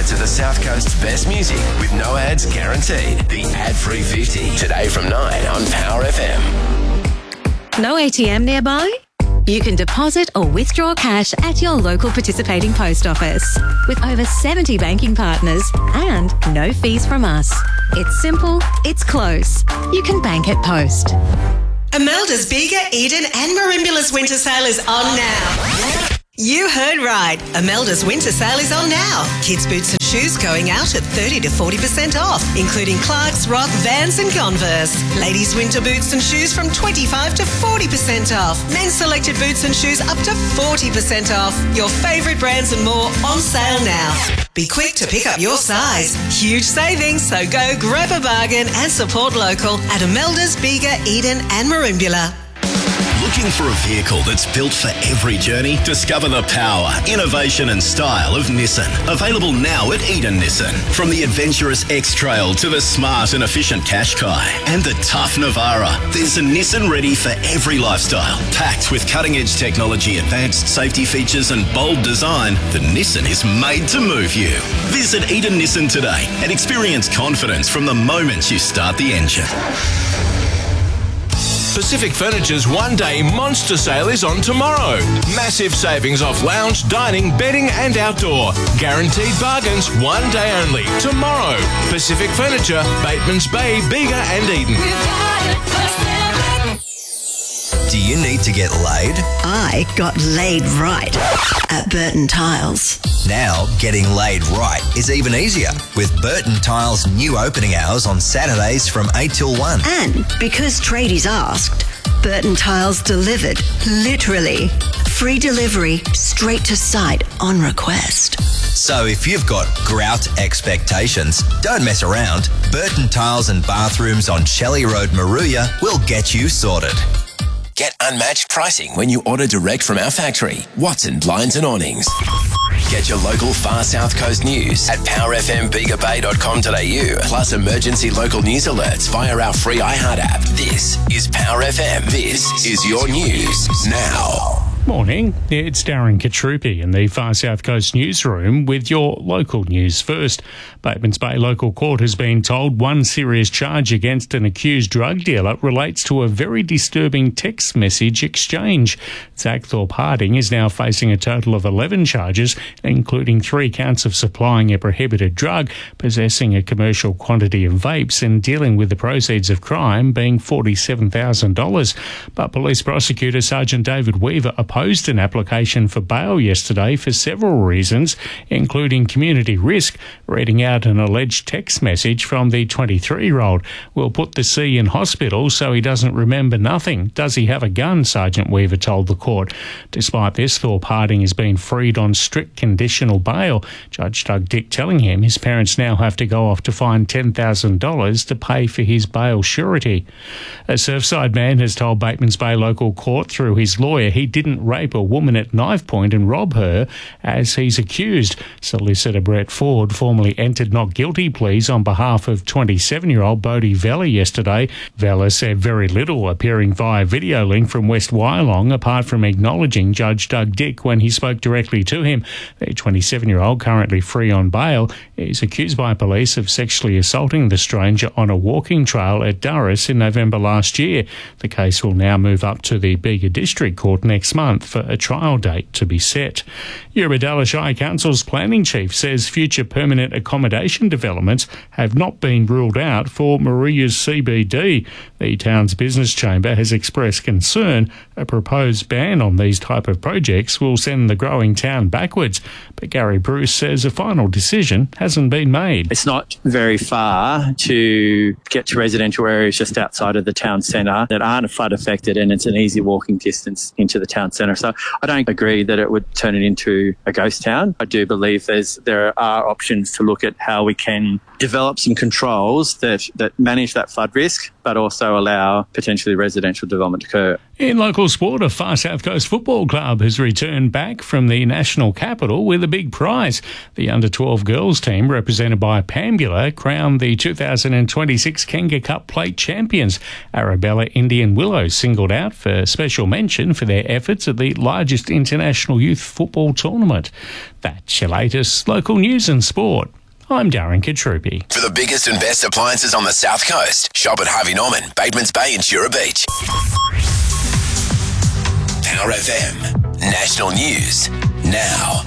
to the South Coast's best music with no ads guaranteed. The Ad-Free 50. Today from 9 on Power FM. No ATM nearby? You can deposit or withdraw cash at your local participating post office with over 70 banking partners and no fees from us. It's simple, it's close. You can bank at Post. Imelda's Bega, Eden and Marimbula's winter sale is on now. You heard right. Imelda's winter sale is on now. Kids' boots and shoes going out at 30 to 40% off, including Clarks, Rock, Vans and Converse. Ladies' winter boots and shoes from 25 to 40% off. Men's selected boots and shoes up to 40% off. Your favourite brands and more on sale now. Be quick to pick up your size. Huge savings, so go grab a bargain and support local at Imelda's, Bega, Eden and Marimbula. Looking for a vehicle that's built for every journey? Discover the power, innovation and style of Nissan. Available now at Eden Nissan. From the adventurous X-Trail to the smart and efficient Qashqai and the tough Navara, there's a Nissan ready for every lifestyle. Packed with cutting-edge technology, advanced safety features and bold design, the Nissan is made to move you. Visit Eden Nissan today and experience confidence from the moment you start the engine. Pacific Furniture's one-day monster sale is on tomorrow. Massive savings off lounge, dining, bedding and outdoor. Guaranteed bargains, one day only. Tomorrow. Pacific Furniture, Bateman's Bay, Bega and Eden. Do you need to get laid? I got laid right at Burton Tiles. Now, getting laid right is even easier with Burton Tiles' new opening hours on Saturdays from 8 till 1. And because tradies asked, Burton Tiles delivered, literally. Free delivery, straight to site on request. So if you've got grout expectations, don't mess around. Burton Tiles and Bathrooms on Shelley Road, Maruya will get you sorted. Get unmatched pricing when you order direct from our factory. Watson Blinds and Awnings. Get your local far South Coast news at powerfmbegabay.com.au, plus emergency local news alerts via our free iHeart app. This is Power FM. This is your news now. Morning, it's Darren Katrupi in the Far South Coast newsroom with your local news first. Batemans Bay Local Court has been told one serious charge against an accused drug dealer relates to a very disturbing text message exchange. Zach Thorpe Harding is now facing a total of 11 charges, including 3 counts of supplying a prohibited drug, possessing a commercial quantity of vapes and dealing with the proceeds of crime being $47,000. But Police Prosecutor Sergeant David Weaver opposed an application for bail yesterday for several reasons, including community risk. Reading out an alleged text message from the 23-year-old. "We'll put the C in hospital so he doesn't remember nothing. Does he have a gun?" Sergeant Weaver told the court. Despite this, Thorpe Harding has been freed on strict conditional bail. Judge Doug Dick telling him his parents now have to go off to find $10,000 to pay for his bail surety. A Surfside man has told Batemans Bay Local Court through his lawyer he didn't rape a woman at knife point and rob her as he's accused. Solicitor Brett Ford formally entered not guilty pleas on behalf of 27-year-old Bodie Vella yesterday. Vella said very little, appearing via video link from West Wyalong, apart from acknowledging Judge Doug Dick when he spoke directly to him. The 27-year-old, currently free on bail, is accused by police of sexually assaulting the stranger on a walking trail at Durras in November last year. The case will now move up to the Bega District Court next month for a trial date to be set. Eurobodalla Shire Council's planning chief says future permanent accommodation developments have not been ruled out for Maria's CBD. The town's business chamber has expressed concern a proposed ban on these type of projects will send the growing town backwards. But Gary Bruce says a final decision hasn't been made. It's not very far to get to residential areas just outside of the town centre that aren't flood affected, and it's an easy walking distance into the town centre. So I don't agree that it would turn it into a ghost town. I do believe there are options to look at how we can develop some controls that manage that flood risk, but also allow potentially residential development to occur. In local sport, a Far South Coast Football Club has returned back from the national capital with a big prize. The under-12 girls team, represented by Pambula, crowned the 2026 Kenga Cup Plate champions. Arabella Indian Willow singled out for special mention for their efforts at the largest international youth football tournament. That's your latest local news and sport. I'm Darren Kitrupi. For the biggest and best appliances on the South Coast, shop at Harvey Norman, Batemans Bay and Jura Beach. Power FM. National News. Now.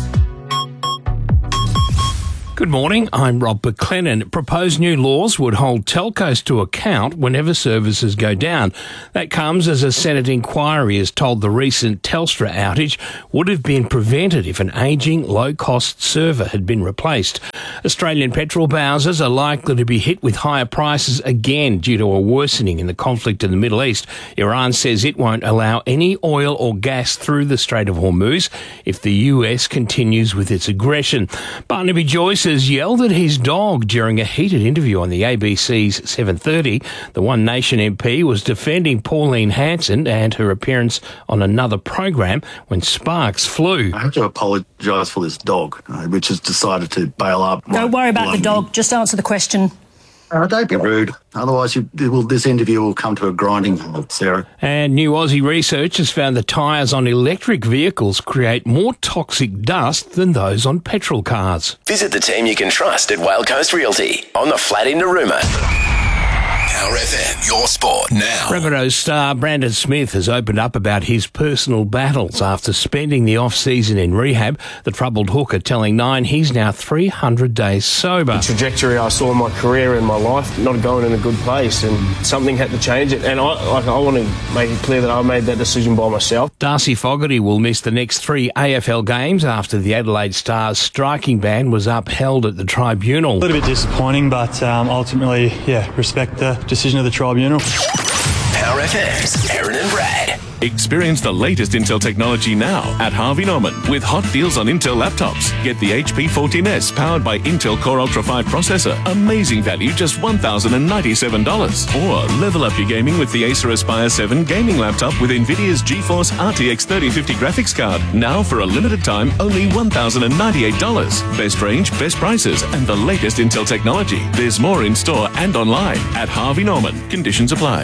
Good morning, I'm Rob McLennan. Proposed new laws would hold telcos to account whenever services go down. That comes as a Senate inquiry has told the recent Telstra outage would have been prevented if an ageing, low-cost server had been replaced. Australian petrol bowsers are likely to be hit with higher prices again due to a worsening in the conflict in the Middle East. Iran says it won't allow any oil or gas through the Strait of Hormuz if the US continues with its aggression. Barnaby Joyce has yelled at his dog during a heated interview on the ABC's 7:30. The One Nation MP was defending Pauline Hanson and her appearance on another program when sparks flew. I have to apologise for this dog, which has decided to bail up. Don't worry about the dog, just answer the question. Don't be rude. Otherwise, this interview will come to a grinding halt, Sarah. And new Aussie research has found the tyres on electric vehicles create more toxic dust than those on petrol cars. Visit the team you can trust at Whale Coast Realty on the flat in Narooma. Power FM, your sport now. Rabbitohs star Brandon Smith has opened up about his personal battles after spending the off-season in rehab. The troubled hooker telling Nine he's now 300 days sober. The trajectory I saw in my career and my life not going in a good place, and something had to change it. And I want to make it clear that I made that decision by myself. Darcy Fogarty will miss the next 3 AFL games after the Adelaide Stars striking ban was upheld at the tribunal. A little bit disappointing, but ultimately, respect the decision of the tribunal. Power FM's Aaron and Brad. Experience the latest Intel technology now at Harvey Norman with hot deals on Intel laptops. Get the HP 14S powered by Intel Core Ultra 5 processor. Amazing value, just $1,097. Or level up your gaming with the Acer Aspire 7 gaming laptop with NVIDIA's GeForce RTX 3050 graphics card. Now for a limited time, only $1,098. Best range, best prices, and the latest Intel technology. There's more in store and online at Harvey Norman. Conditions apply.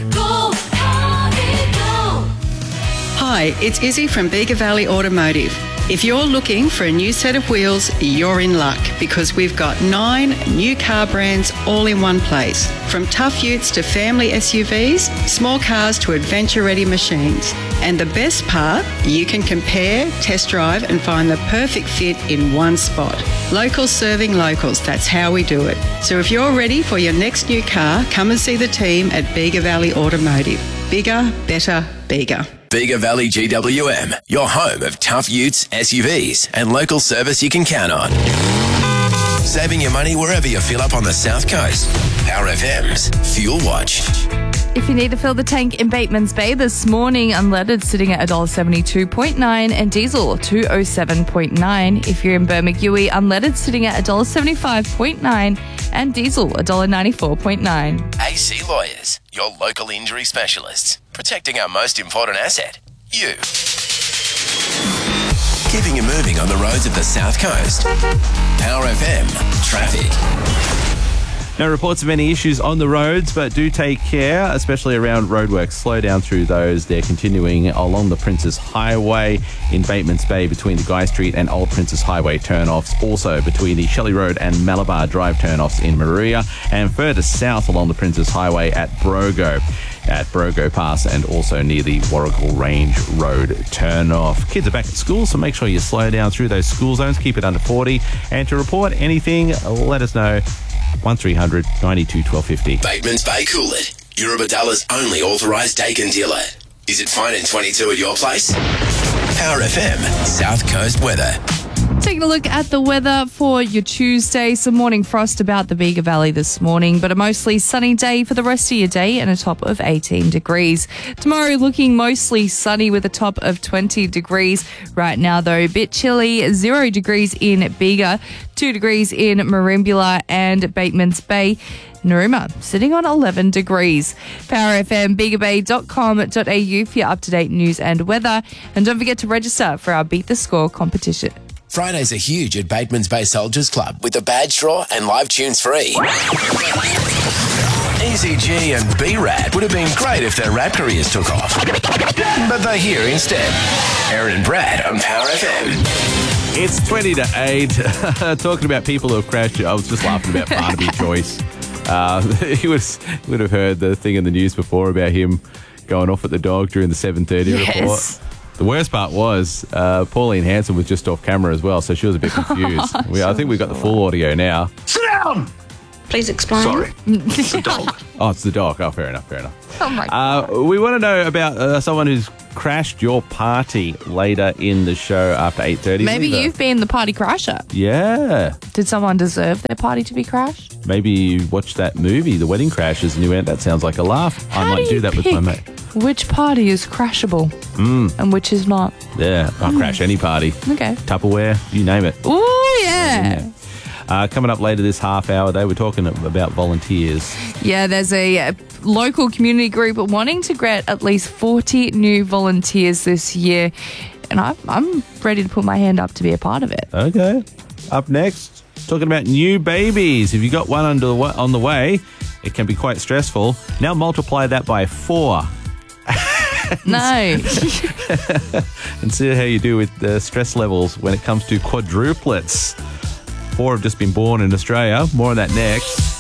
Hi, it's Izzy from Bega Valley Automotive. If you're looking for a new set of wheels, you're in luck because we've got 9 new car brands all in one place. From tough utes to family SUVs, small cars to adventure-ready machines. And the best part, you can compare, test drive and find the perfect fit in one spot. Locals serving locals, that's how we do it. So if you're ready for your next new car, come and see the team at Bega Valley Automotive. Bigger, better, bigger. Bega Valley GWM, your home of tough utes, SUVs, and local service you can count on. Saving your money wherever you fill up on the South Coast. Power FM's Fuel Watch. If you need to fill the tank in Batemans Bay this morning, unleaded sitting at $1.72.9 and diesel $2.07.9. If you're in Bermagui, unleaded sitting at $1.75.9 and diesel $1.94.9. AC Lawyers, your local injury specialists, protecting our most important asset, you. Keeping you moving on the roads of the South Coast. Power FM Traffic. No reports of any issues on the roads, but do take care, especially around roadworks. Slow down through those. They're continuing along the Princess Highway in Batemans Bay between the Guy Street and Old Princess Highway turnoffs. Also between the Shelley Road and Malabar Drive turnoffs in Maruya, and further south along the Princess Highway at Brogo Pass, and also near the Warrigal Range Road turnoff. Kids are back at school, so make sure you slow down through those school zones. Keep it under 40. And to report anything, let us know. 1300 92 1250. Batemans Bay Coolid, Eurobadalla's only authorised Dakin dealer. Is it fine and 22 at your place? Power FM South Coast weather. Taking a look at the weather for your Tuesday. Some morning frost about the Bega Valley this morning, but a mostly sunny day for the rest of your day and a top of 18 degrees. Tomorrow looking mostly sunny with a top of 20 degrees. Right now, though, a bit chilly. 0 degrees in Bega, 2 degrees in Merimbula and Batemans Bay. Narooma sitting on 11 degrees. Power FM, begabay.com.au for your up-to-date news and weather. And don't forget to register for our Beat the Score competition. Fridays are huge at Bateman's Bay Soldiers Club with the badge draw and live tunes free. Easy G and B-Rad would have been great if their rap careers took off. But they're here instead. Aaron and Brad on Power FM. It's 20 to 8. Talking about people who have crashed. I was just laughing about Barnaby Joyce. He would have heard the thing in the news before about him going off at the dog during the 7:30 report. The worst part was Pauline Hanson was just off camera as well, so she was a bit confused. I think we've got the full audio now. Sit down! Please explain. Sorry. It's the dog. Oh, it's the dog. Oh, fair enough. Oh my God. We want to know about someone who's crashed your party later in the show after 8:30. Maybe you've been the party crasher. Yeah. Did someone deserve their party to be crashed? Maybe you watched that movie, The Wedding Crashers, and you went, that sounds like a laugh. I might do that with my mate. Which party is crashable and which is not? Yeah, I'll crash any party. Okay. Tupperware, you name it. Ooh, yeah. Coming up later this half hour, they were talking about volunteers. Yeah, there's a local community group wanting to get at least 40 new volunteers this year. And I'm ready to put my hand up to be a part of it. Okay. Up next, talking about new babies. If you got one on the way, it can be quite stressful. Now multiply that by 4. No. And see how you do with the stress levels when it comes to quadruplets. 4 have just been born in Australia. More on that next.